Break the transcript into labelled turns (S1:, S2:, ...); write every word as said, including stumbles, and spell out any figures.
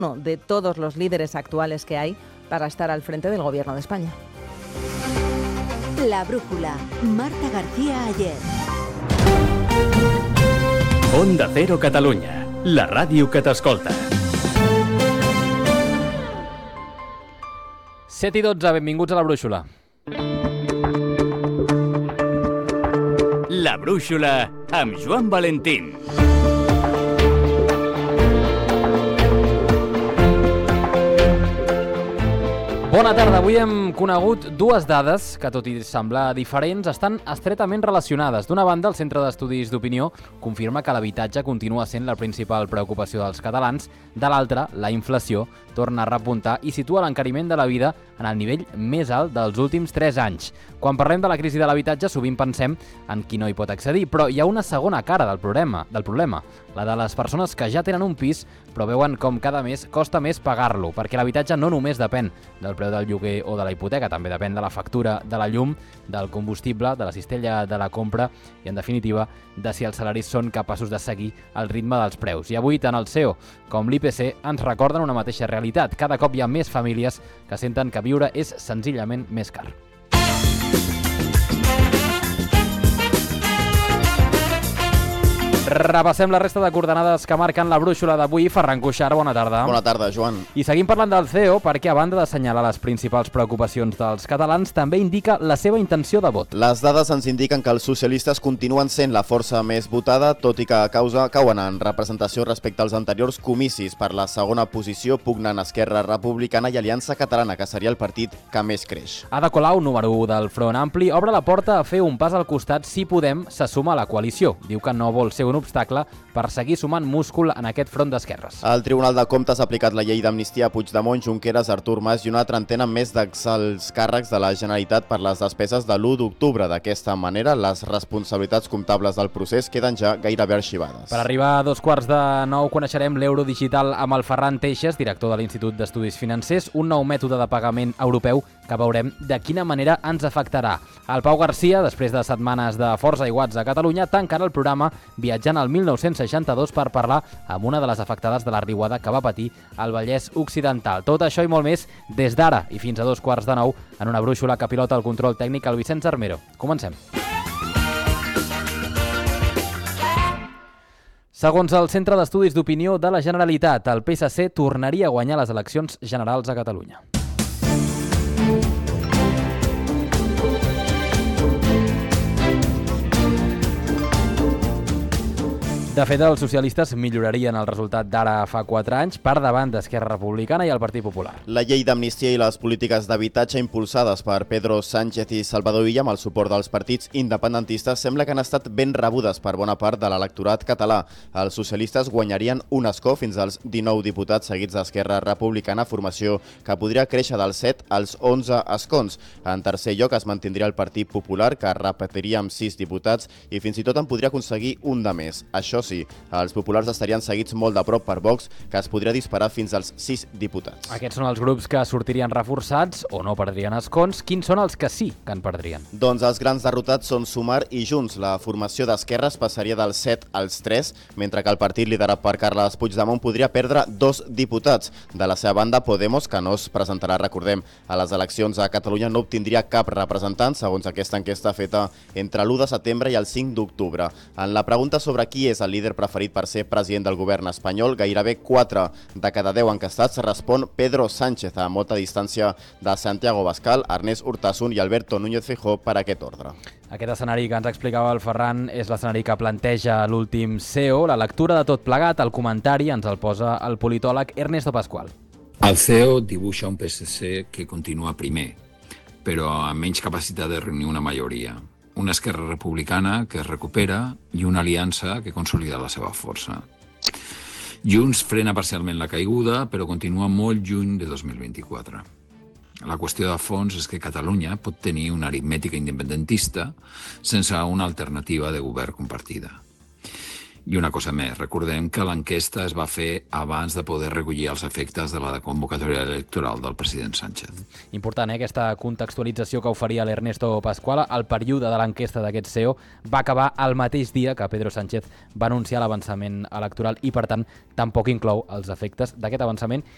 S1: uno de todos los líderes actuales que hay para estar al frente del Gobierno de España.
S2: La Brújula, Marta García Aller.
S3: Onda Cero Catalunya, la ràdio que t'escolta.
S4: set i dotze, benvinguts a La Brúixola.
S3: La Brúixola amb Joan Valentín.
S4: Bona tarda. Avui hem conegut dues dades que, tot i semblar diferents, estan estretament relacionades. D'una banda, el Centre d'Estudis d'Opinió confirma que l'habitatge continua sent la principal preocupació dels catalans. De l'altra, la inflació torna a repuntar i situa l'encariment de la vida en el nivell més alt dels últims tres anys. Quan parlem de la crisi de l'habitatge, sovint pensem en qui no hi pot accedir, però hi ha una segona cara del problema, del problema, la de les persones que ja tenen un pis però veuen com cada mes costa més pagar-lo, perquè l'habitatge no només depèn del preu del lloguer o de la hipoteca, també depèn de la factura de la llum, del combustible, de la cistella de la compra i, en definitiva, de si els salaris són capaços de seguir el ritme dels preus. I avui, tant el C E O com l'I P C ens recorden una mateixa realitat. Cada cop hi ha més famílies que senten que viure és senzillament més car. Repassem la resta de coordenades que marquen la brúixola d'avui. Ferran Cuixart, bona tarda.
S5: Bona tarda, Joan.
S4: I seguim parlant del C E O perquè, a banda d'assenyalar les principals preocupacions dels catalans, també indica la seva intenció de vot.
S5: Les dades ens indiquen que els socialistes continuen sent la força més votada, tot i que a causa cauen en representació respecte als anteriors comicis. Per la segona posició pugnen Esquerra Republicana i Aliança Catalana, que seria el partit que més creix.
S4: Ada Colau, número u del Front Ampli, obre la porta a fer un pas al costat si Podem se suma a la coalició. Diu que no vol ser un obstacle per seguir sumant múscul en aquest front d'esquerres.
S5: El Tribunal de Comptes ha aplicat la llei d'amnistia a Puigdemont, Junqueras, Artur Mas i una trentena més d'exalts càrrecs de la Generalitat per les despeses de l'u d'octubre. D'aquesta manera, les responsabilitats comptables del procés queden ja gairebé arxivades.
S4: Per arribar a dos quarts de nou coneixerem l'euro digital amb el Ferran Teixes, director de l'Institut d'Estudis Financers, un nou mètode de pagament europeu que veurem de quina manera ens afectarà. El Pau Garcia, després de setmanes de forts aiguats a Catalunya, tancarà el programa viatjant al mil nou-cents seixanta-dos per parlar amb una de les afectades de la riuada que va patir al Vallès Occidental. Tot això i molt més des d'ara i fins a dos quarts de nou en una brúixola que pilota el control tècnic el Vicenç Armero. Comencem. Segons el Centre d'Estudis d'Opinió de la Generalitat, el P S C tornaria a guanyar les eleccions generals a Catalunya. De fet, els socialistes millorarien el resultat d'ara fa quatre anys per davant d'Esquerra Republicana i el Partit Popular.
S5: La llei d'amnistia i les polítiques d'habitatge impulsades per Pedro Sánchez i Salvador Illa amb el suport dels partits independentistes sembla que han estat ben rebudes per bona part de l'electorat català. Els socialistes guanyarien un escó fins als dinou diputats seguits d'Esquerra Republicana, formació que podria créixer dels set als onze escons. En tercer lloc es mantindria el Partit Popular, que repetiria amb sis diputats i fins i tot en podria aconseguir un de més. Això sí, els populars estarien seguits molt de prop per Vox, que es podria disparar fins als sis diputats.
S4: Aquests són els grups que sortirien reforçats o no perdrien escons. Quins són els que sí que en perdrien?
S5: Doncs els grans derrotats són Sumar i Junts. La formació d'esquerres passaria dels set als tres, mentre que el partit liderat per Carles Puigdemont podria perdre dos diputats. De la seva banda, Podemos, que no es presentarà, recordem, a les eleccions a Catalunya, no obtindria cap representant, segons aquesta enquesta feta entre l'u de setembre i el cinc d'octubre. En la pregunta sobre qui és el líder preferit per ser president del govern espanyol, gairebé quatre de cada deu encastats respon Pedro Sánchez, a molta distància de Santiago Abascal, Ernest Urtasun i Alberto Núñez Feijóo per aquest ordre.
S4: Aquest escenari que ens explicava el Ferran és l'escenari que planteja l'últim C E O. La lectura de tot plegat, el comentari, ens el posa el politòleg Ernesto Pascual.
S6: El C E O dibuixa un P S C que continua primer, però amb menys capacitat de reunir una majoria. Una Esquerra Republicana que es recupera i una aliança que consolida la seva força. Junts frena parcialment la caiguda, però continua molt lluny de dos mil vint-i-quatre. La qüestió de fons és que Catalunya pot tenir una aritmètica independentista sense una alternativa de govern compartida. I una cosa més, recordem que l'enquesta es va fer abans de poder recollir els efectes de la convocatòria electoral del president Sánchez.
S4: Important, eh, aquesta contextualització que oferia l'Ernesto Pascual. El període de l'enquesta d'aquest C E O va acabar el mateix dia que Pedro Sánchez va anunciar l'avançament electoral i, per tant, tampoc inclou els efectes d'aquest avançament